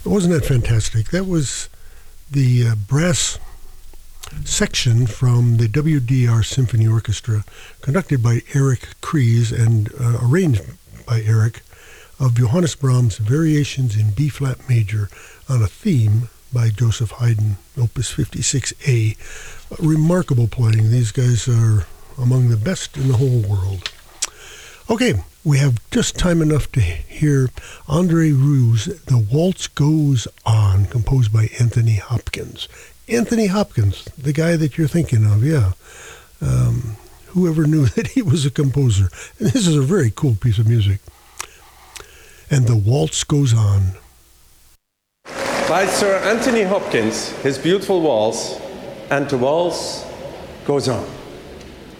Wasn't that fantastic? That was the brass section from the WDR Symphony Orchestra, conducted by Eric Kries and arranged by Eric, of Johannes Brahms' Variations in B-flat major on a theme by Joseph Haydn, Opus 56A. Remarkable playing. These guys are among the best in the whole world. Okay, we have just time enough to hear Andre Rieu's The Waltz Goes On, composed by Anthony Hopkins. Anthony Hopkins, the guy that you're thinking of, yeah. Whoever knew that he was a composer. And this is a very cool piece of music. And The Waltz Goes On. By Sir Anthony Hopkins, his beautiful waltz, and the waltz goes on.